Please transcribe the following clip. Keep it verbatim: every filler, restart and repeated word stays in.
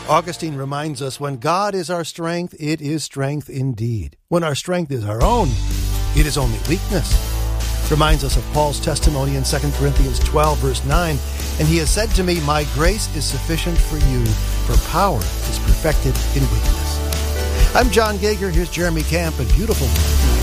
Augustine reminds us, when God is our strength, it is strength indeed. When our strength is our own, it is only weakness. Reminds us of Paul's testimony in Second Corinthians twelve, verse nine. And he has said to me, my grace is sufficient for you, for power is perfected in weakness. I'm John Gager. Here's Jeremy Camp and Beautiful Life.